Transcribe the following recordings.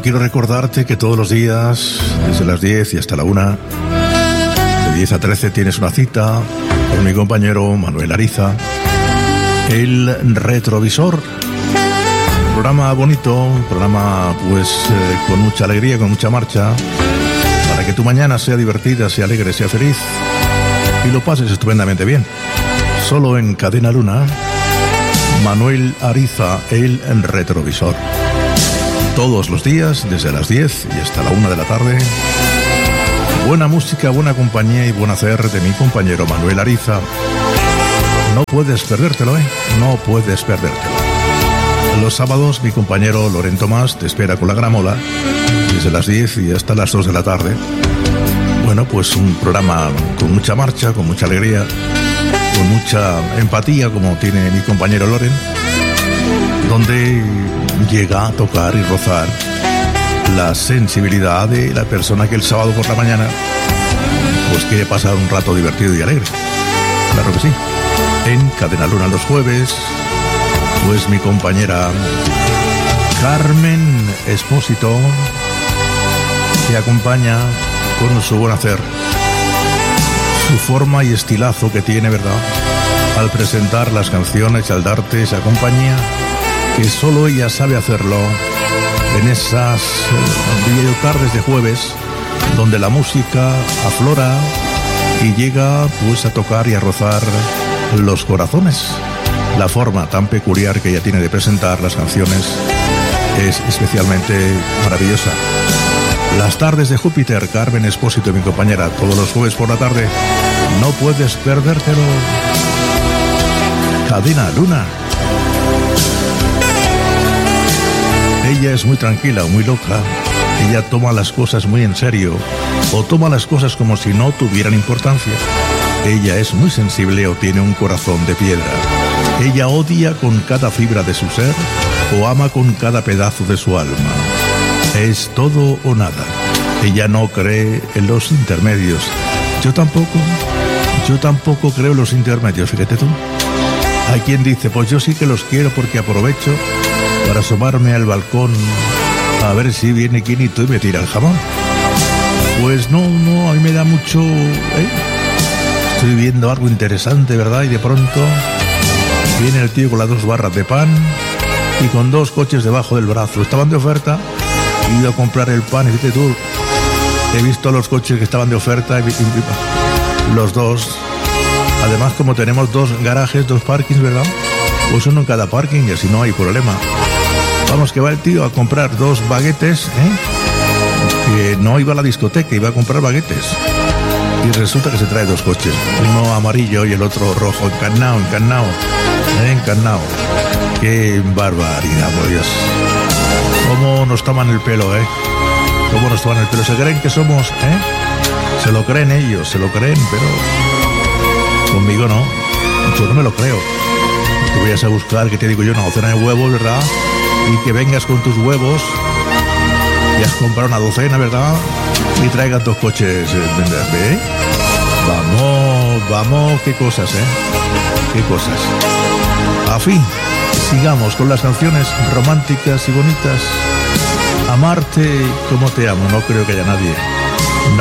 Bueno, quiero recordarte que todos los días, desde las 10 y hasta la 1, de 10 a 13 tienes una cita con mi compañero Manuel Ariza, El Retrovisor. Un programa bonito, un programa pues con mucha alegría, con mucha marcha, para que tu mañana sea divertida, sea alegre, sea feliz y lo pases estupendamente bien. Solo en Cadena Luna, Manuel Ariza, El Retrovisor. Todos los días, desde las 10 y hasta la 1 de la tarde. Buena música, buena compañía y buen hacer de mi compañero Manuel Ariza. No puedes perdértelo, No puedes perdértelo. Los sábados, mi compañero Loren Tomás te espera con la gramola, desde las 10 y hasta las 2 de la tarde. Bueno, pues un programa con mucha marcha, con mucha alegría, con mucha empatía, como tiene mi compañero Loren, donde llega a tocar y rozar la sensibilidad de la persona que el sábado por la mañana pues quiere pasar un rato divertido y alegre. Claro que sí. En Cadena Luna los jueves, pues mi compañera Carmen Espósito te acompaña con su buen hacer, su forma y estilazo que tiene, ¿verdad?, al presentar las canciones y al darte esa compañía que solo ella sabe hacerlo en esas tardes de jueves donde la música aflora y llega pues a tocar y a rozar los corazones. La forma tan peculiar que ella tiene de presentar las canciones es especialmente maravillosa. Las tardes de Júpiter, Carmen Espósito, mi compañera, todos los jueves por la tarde. No puedes perdértelo. Cadena Luna. Ella es muy tranquila, muy loca. Ella toma las cosas muy en serio o toma las cosas como si no tuvieran importancia. Ella es muy sensible o tiene un corazón de piedra. Ella odia con cada fibra de su ser o ama con cada pedazo de su alma. Es todo o nada. Ella no cree en los intermedios. Yo tampoco creo en los intermedios, fíjate tú. Hay quien dice, pues yo sí que los quiero porque aprovecho para asomarme al balcón a ver si viene Quinito y me tira el jamón. Pues no, a mí me da mucho... Estoy viendo algo interesante, ¿verdad? Y de pronto viene el tío con las 2 barras de pan y con 2 coches debajo del brazo. Estaban de oferta, he ido a comprar el pan y fíjate tú, he visto los coches que estaban de oferta y los dos. Además, como tenemos 2 garajes, 2 parkings, ¿verdad? Pues uno en cada parking y así no hay problema. Vamos, que va el tío a comprar 2 baguetes, que no iba a la discoteca, iba a comprar baguetes. Y resulta que se trae 2 coches, uno amarillo y el otro rojo, encarnado. Qué barbaridad, por Dios. Cómo nos toman el pelo, Cómo nos toman el pelo. Se creen que somos, Se lo creen ellos, pero conmigo no. Yo no me lo creo. Te voy a buscar, que te digo yo, una docena de huevos, ¿verdad? Y que vengas con tus huevos y has comprado una docena, ¿verdad? Y traigas 2 coches, ¿eh? Vamos, qué cosas, qué cosas. A fin, sigamos con las canciones románticas y bonitas. Amarte como te amo, no creo que haya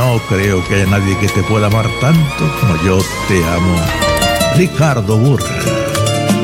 nadie que te pueda amar tanto como yo te amo. Ricardo Burr.